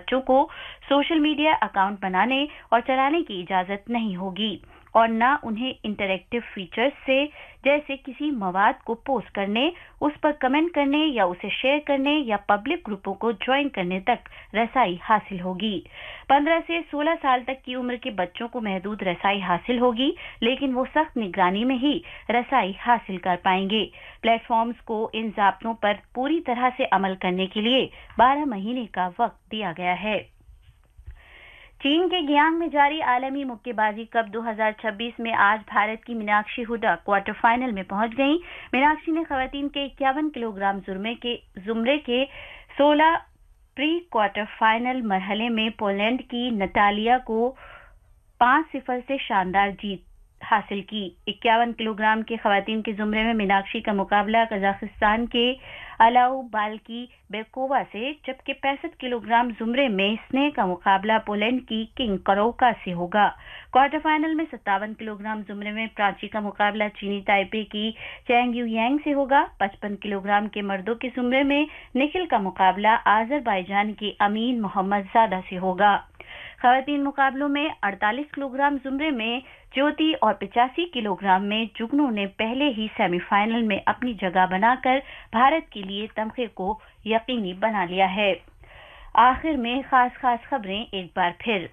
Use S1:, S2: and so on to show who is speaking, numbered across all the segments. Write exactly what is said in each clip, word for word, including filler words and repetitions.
S1: बच्चों को social media account बनाने और चलाने की इजाजत नहीं होगी और न उन्हें इंटरैक्टिव फीचर्स से जैसे किसी मवाद को पोस्ट करने, उस पर कमेंट करने या उसे शेयर करने या पब्लिक ग्रुपों को ज्वाइन करने तक रसाई हासिल होगी। पंद्रह से सोलह साल तक की उम्र के बच्चों को महदूद रसाई हासिल होगी, लेकिन वो सख्त निगरानी में ही रसाई हासिल कर पाएंगे। प्लेटफॉर्म्स को इन ज़ाब्तों पर पूरी तरह से अमल करने के लिए बारह महीने का वक्त दिया गया है। चीन के गियांग में जारी आलमी मुक्केबाजी कप दो हज़ार छब्बीस में आज भारत की मीनाक्षी हुडा क्वार्टर फाइनल में पहुंच गईं। मीनाक्षी ने खवातीन के इक्यावन किलोग्राम जुर्मे के जुमरे के सोलह प्री क्वार्टर फाइनल मरहले में पोलैंड की नटालिया को पांच सिफर से शानदार जीत हासिल की। इक्यावन किलोग्राम के खवातीन के जुमरे में मीनाक्षी का मुकाबला कजाकिस्तान के अलाउ बाल्की बेकोवा से, जबकि पैंसठ किलोग्राम जुमरे में स्नेह का मुकाबला पोलैंड की किंग करोका से होगा। क्वार्टर फाइनल में सत्तावन किलोग्राम जुमरे में प्राची का मुकाबला चीनी ताइपे की चैंग यू यांग से होगा। पचपन किलोग्राम के मर्दों के जुमरे में निखिल का मुकाबला आजरबाईजान की अमीन मोहम्मद जादा से होगा। खवातीन मुकाबलों में अड़तालीस किलोग्राम जुमरे में ज्योति और पिचासी किलोग्राम में जुगनू ने पहले ही सेमीफाइनल में अपनी जगह बनाकर भारत के लिए तमगे को यकीनी बना लिया है। आखिर में खास खास खबरें एक बार फिर।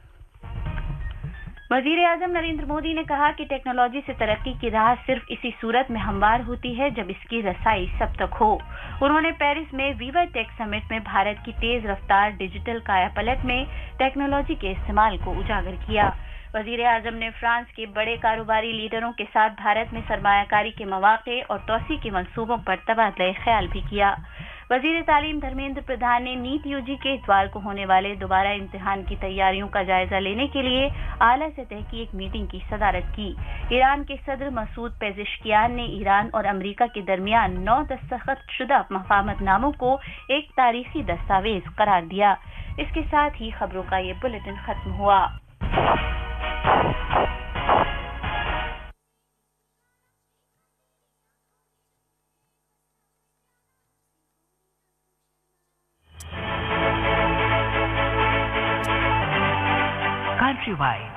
S1: वजीर आजम नरेंद्र मोदी ने कहा कि टेक्नोलॉजी से तरक्की की राह सिर्फ इसी सूरत में हमवार होती है जब इसकी रसाई सब तक हो। उन्होंने पेरिस में वीवर टेक समिट में भारत की तेज रफ्तार डिजिटल कायापलट में टेक्नोलॉजी के इस्तेमाल को उजागर किया। वजीर आजम ने फ्रांस के बड़े कारोबारी लीडरों के साथ भारत में सरमायाकारी के मौके और तोसी के मंसूबों पर तबादला ख्याल भी किया। वजीर तालीम धर्मेंद्र प्रधान ने नीट यूजी के इतवार को होने वाले दोबारा इम्तिहान की तैयारियों का जायजा लेने के लिए आला सतह की एक मीटिंग की सदारत की। ईरान के सदर मसूद पेज़ेश्कियान ने ईरान और अमेरिका के दरमियान नौ दस्तखत शुदा मफाहमतनामों को एक तारीखी दस्तावेज करार दिया। इसके साथ ही खबरों का ये बुलेटिन खत्म हुआ।
S2: Countrywide.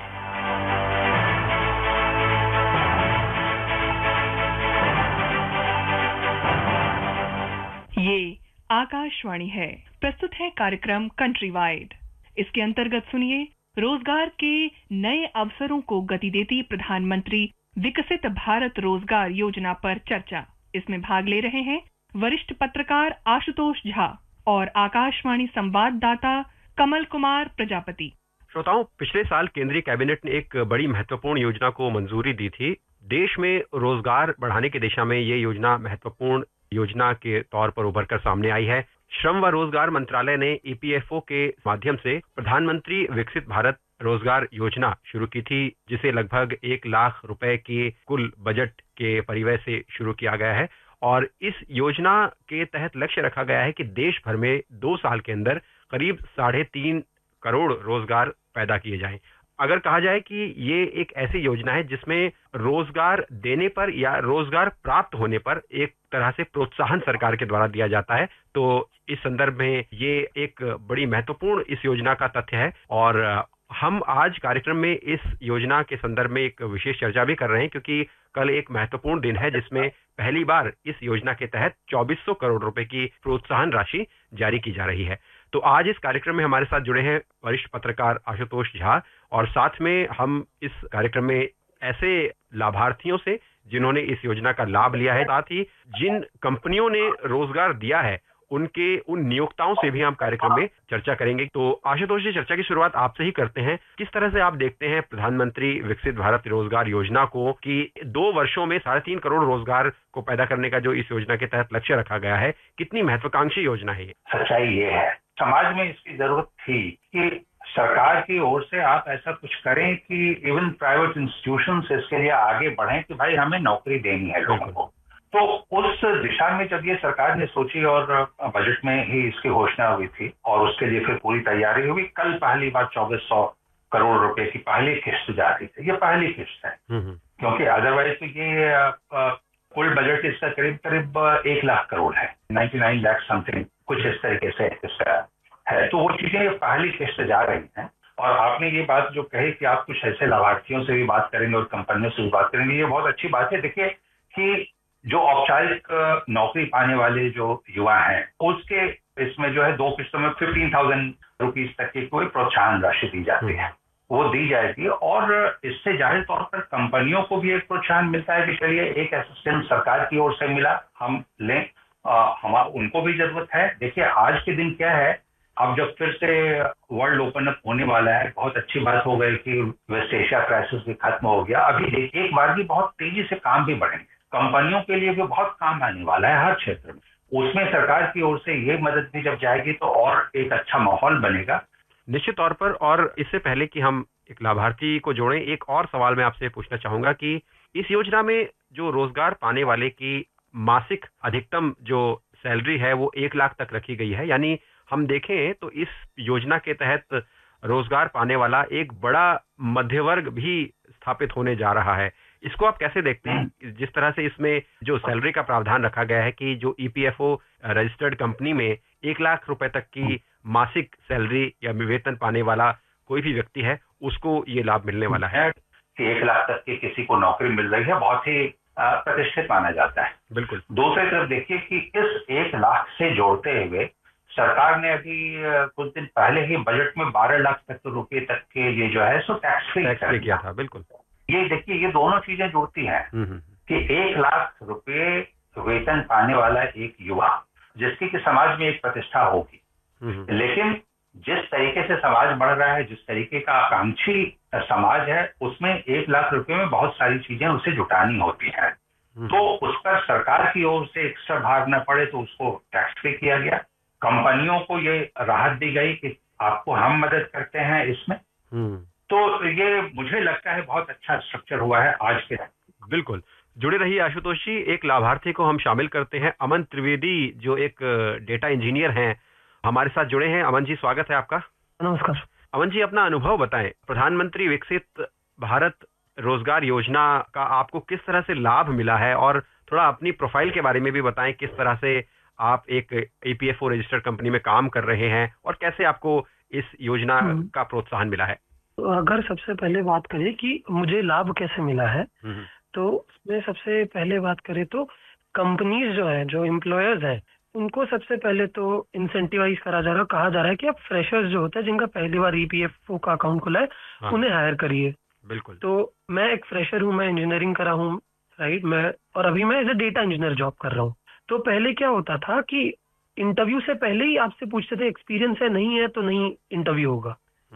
S2: ये आकाशवाणी है। प्रस्तुत है कार्यक्रम कंट्री वाइड। इसके अंतर्गत सुनिए रोजगार के नए अवसरों को गति देती प्रधानमंत्री विकसित भारत रोजगार योजना पर चर्चा। इसमें भाग ले रहे हैं वरिष्ठ पत्रकार आशुतोष झा और आकाशवाणी संवाददाता कमल कुमार प्रजापति।
S3: श्रोताओं, पिछले साल केंद्रीय कैबिनेट ने एक बड़ी महत्वपूर्ण योजना को मंजूरी दी थी। देश में रोजगार बढ़ाने की दिशा में ये योजना महत्वपूर्ण योजना के तौर पर उभर कर सामने आई है। श्रम व रोजगार मंत्रालय ने ई पी एफ ओ के माध्यम से प्रधानमंत्री विकसित भारत रोजगार योजना शुरू की थी, जिसे लगभग एक लाख रुपए के कुल बजट के परिव्यय से शुरू किया गया है। और इस योजना के तहत लक्ष्य रखा गया है कि देश भर में दो साल के अंदर करीब साढ़े तीन करोड़ रोजगार पैदा किए जाएं। अगर कहा जाए कि ये एक ऐसी योजना है जिसमें रोजगार देने पर या रोजगार प्राप्त होने पर एक तरह से प्रोत्साहन सरकार के द्वारा दिया जाता है, तो इस संदर्भ में ये एक बड़ी महत्वपूर्ण इस योजना का तथ्य है। और हम आज कार्यक्रम में इस योजना के संदर्भ में एक विशेष चर्चा भी कर रहे हैं, क्योंकि कल एक महत्वपूर्ण दिन है जिसमें पहली बार इस योजना के तहत चौबीस सौ करोड़ रुपए की प्रोत्साहन राशि जारी की जा रही है। तो आज इस कार्यक्रम में हमारे साथ जुड़े हैं वरिष्ठ पत्रकार आशुतोष झा, और साथ में हम इस कार्यक्रम में ऐसे लाभार्थियों से जिन्होंने इस योजना का लाभ लिया है, साथ ही जिन कंपनियों ने रोजगार दिया है उनके उन नियोक्ताओं से भी हम कार्यक्रम में चर्चा करेंगे। तो आशुतोष जी, चर्चा की शुरुआत आपसे ही करते हैं। किस तरह से आप देखते हैं प्रधानमंत्री विकसित भारत रोजगार योजना को, कि दो वर्षों में साढ़े तीन करोड़ रोजगार को पैदा करने का जो इस योजना के तहत लक्ष्य रखा गया है, कितनी महत्वाकांक्षी योजना है ये?
S4: सच्चाई ये है, समाज में इसकी जरूरत थी कि सरकार की ओर से आप ऐसा कुछ करें कि इवन प्राइवेट इंस्टीट्यूशंस इसके लिए आगे बढ़ें कि भाई हमें नौकरी देनी है लोगों को। तो उस दिशा में जब ये सरकार ने सोची और बजट में ही इसकी घोषणा हुई थी और उसके लिए फिर पूरी तैयारी हुई, कल पहली बार चौबीस सौ करोड़ रुपए की पहली किस्त जारी थी। ये पहली किस्त है, क्योंकि अदरवाइज तो ये कुल बजट इसका करीब करीब एक लाख करोड़ है, नाइन्टी नाइन लाख समथिंग, कुछ इस तरीके से इसका है। तो वो चीजें पहली किस्त जा रही हैं। और आपने ये बात जो कही कि आप कुछ ऐसे लाभार्थियों से भी बात करेंगे और कंपनियों से भी बात करेंगे, ये बहुत अच्छी बात है। देखिए कि जो औपचारिक नौकरी पाने वाले जो युवा हैं, उसके इसमें जो है दो किस्तों में फिफ्टीन थाउजेंड रुपीज तक की कोई प्रोत्साहन राशि दी जाती है, वो दी जाएगी। और इससे जाहिर तौर पर कंपनियों को भी एक प्रोत्साहन मिलता है कि चलिए एक असिस्टेंट सरकार की ओर से मिला, हम लें, हम उनको भी जरूरत है। देखिए आज के दिन क्या है, अब जब फिर से वर्ल्ड ओपन अप होने वाला है, बहुत अच्छी बात हो गई कि वेस्ट एशिया क्राइसिस भी खत्म हो गया। अभी देखिए एक बार भी बहुत तेजी से काम भी बढ़ेंगे, कंपनियों के लिए भी बहुत काम आने वाला है हर क्षेत्र में। उसमें सरकार की ओर से ये मदद भी जब जाएगी तो और एक अच्छा माहौल बनेगा
S3: निश्चित तौर पर। और इससे पहले कि हम एक लाभार्थी को जोड़ें, एक और सवाल मैं आपसे पूछना चाहूंगा कि इस योजना में जो रोजगार पाने वाले की मासिक अधिकतम जो सैलरी है वो एक लाख तक रखी गई है। यानी हम देखें तो इस योजना के तहत रोजगार पाने वाला एक बड़ा मध्यवर्ग भी स्थापित होने जा रहा है। इसको आप कैसे देखते हैं, जिस तरह से इसमें जो सैलरी का प्रावधान रखा गया है कि जो ईपीएफओ रजिस्टर्ड कंपनी में एक लाख रुपए तक की मासिक सैलरी या वेतन पाने वाला कोई भी व्यक्ति है उसको ये लाभ मिलने वाला है
S4: कि एक लाख तक की किसी को नौकरी मिल रही है, बहुत ही प्रतिष्ठित माना जाता है।
S3: बिल्कुल।
S4: दूसरी तरफ देखिए कि इस एक लाख से जोड़ते हुए सरकार ने अभी कुछ दिन पहले ही बजट में बारह लाख तक रुपए तक के ये जो है सो टैक्स फ्री
S3: किया था। बिल्कुल।
S4: ये देखिए ये दोनों चीजें जुड़ती हैं कि एक लाख रुपए वेतन पाने वाला एक युवा जिसकी कि समाज में एक प्रतिष्ठा होगी, लेकिन जिस तरीके से समाज बढ़ रहा है, जिस तरीके का आकांक्षी समाज है, उसमें एक लाख रुपए में बहुत सारी चीजें उसे जुटानी होती हैं। तो उस पर सरकार की ओर से एक्स्ट्रा भार न पड़े तो उसको टैक्स फ्री किया गया। कंपनियों को ये राहत दी गई कि आपको हम मदद करते हैं इसमें। तो ये मुझे लगता है बहुत अच्छा स्ट्रक्चर हुआ है आज के।
S3: बिल्कुल। जुड़े रहिए आशुतोष जी। एक लाभार्थी को हम शामिल करते हैं, अमन त्रिवेदी, जो एक डेटा इंजीनियर हैं, हमारे साथ जुड़े हैं। अमन जी, स्वागत है आपका।
S5: नमस्कार।
S3: अमन जी, अपना अनुभव बताएं, प्रधानमंत्री विकसित भारत रोजगार योजना का आपको किस तरह से लाभ मिला है, और थोड़ा अपनी प्रोफाइल के बारे में भी बताएं, किस तरह से आप एक ईपीएफओ रजिस्टर्ड कंपनी में काम कर रहे हैं और कैसे आपको इस योजना का प्रोत्साहन मिला है।
S5: अगर सबसे पहले बात करें कि मुझे लाभ कैसे मिला है, तो उसमें सबसे पहले बात करें तो कंपनीज जो है, जो एम्प्लॉयर्स हैं, उनको सबसे पहले तो इंसेंटिवाइज करा जा रहा है, कहा जा रहा है कि आप फ्रेशर्स जो होते हैं जिनका पहली बार ईपीएफओ का अकाउंट खुला है, हाँ। उन्हें हायर करिए।
S3: बिल्कुल।
S5: तो मैं एक फ्रेशर हूँ, मैं इंजीनियरिंग करा हूँ, राइट, मैं और अभी मैं as a data engineer job कर रहा हूँ। तो पहले क्या होता था कि इंटरव्यू से पहले ही आपसे पूछते थे एक्सपीरियंस है, नहीं है तो नहीं इंटरव्यू होगा,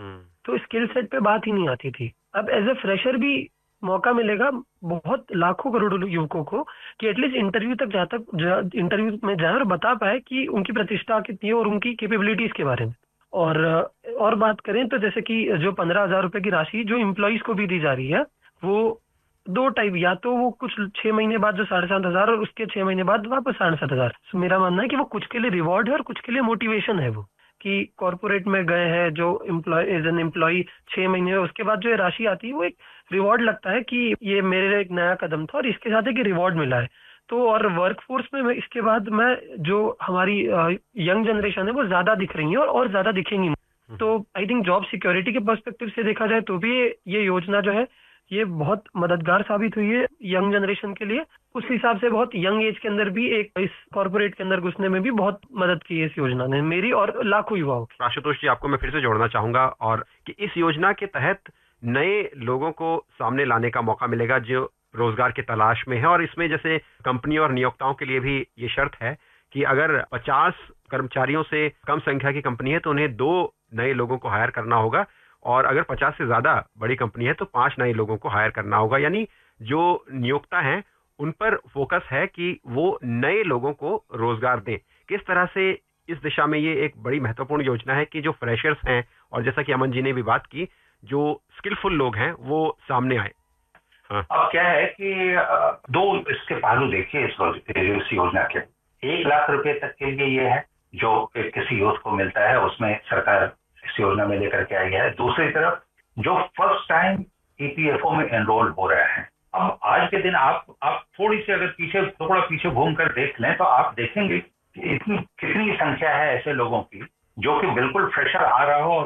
S5: तो स्किल सेट पे बात ही नहीं आती थी। अब एज ए फ्रेशर भी मौका मिलेगा बहुत लाखों करोड़ों युवकों को कि एटलीस्ट इंटरव्यू तक जा तक इंटरव्यू में जाए और बता पाए कि उनकी प्रतिष्ठा कितनी है और उनकी कैपेबिलिटीज के बारे में। और और बात करें तो जैसे कि जो पंद्रह हजार रुपए की राशि जो एम्प्लॉइज को भी दी जा रही है, वो दो टाइप, या तो वो कुछ छह महीने बाद जो साढ़े सात हजार और उसके छह महीने बाद वापस साढ़े सात हजार। so, मेरा मानना है कि वो कुछ के लिए रिवॉर्ड है और कुछ के लिए मोटिवेशन है। वो कि कॉर्पोरेट में गए हैं जो एम्प्लॉय एज एन एम्प्लॉय छह महीने में, उसके बाद जो ये राशि आती है वो एक रिवॉर्ड लगता है कि ये मेरे लिए एक नया कदम था और इसके साथ एक रिवॉर्ड मिला है। तो और वर्कफोर्स में इसके बाद मैं जो हमारी यंग जनरेशन है वो ज्यादा दिख रही है और, और ज्यादा दिखेंगी। तो आई थिंक जॉब सिक्योरिटी के पर्सपेक्टिव से देखा जाए तो भी ये योजना जो है ये बहुत मददगार साबित हुई है यंग जनरेशन के लिए। उस हिसाब से बहुत यंग एज के अंदर भी एक इस कॉर्पोरेट के अंदर घुसने में भी बहुत मदद की है इस योजना ने, मेरी और लाखों युवाओं की।
S3: आशुतोष जी, आपको मैं फिर से जोड़ना चाहूंगा और कि इस योजना के तहत नए लोगों को सामने लाने का मौका मिलेगा जो रोजगार की तलाश में है। और इसमें जैसे कंपनी और नियोक्ताओं के लिए भी ये शर्त है कि अगर पचास कर्मचारियों से कम संख्या की कंपनी है तो उन्हें दो नए लोगों को हायर करना होगा, और अगर पचास से ज्यादा बड़ी कंपनी है तो पांच नए लोगों को हायर करना होगा। यानी जो नियोक्ता हैं उन पर फोकस है कि वो नए लोगों को रोजगार दें। किस तरह से इस दिशा में ये एक बड़ी महत्वपूर्ण योजना है कि जो फ्रेशर्स हैं, और जैसा कि अमन जी ने भी बात की, जो स्किलफुल लोग हैं वो सामने आए।
S4: हाँ। अब क्या है कि दो इसके पहलू देखिए इस योजना के। एक लाख रुपए तक के लिए ये है जो किसी यूथ को मिलता है, उसमें सरकार इस योजना में लेकर के आई है। दूसरी तरफ जो फर्स्ट टाइम ईपीएफओ में एनरोल हो रहे हैं, अब आज के दिन आप आप थोड़ी सी अगर पीछे थोड़ा पीछे घूम कर देख लें तो आप देखेंगे कि इतनी कितनी संख्या है ऐसे लोगों की जो कि बिल्कुल फ्रेशर आ रहा हो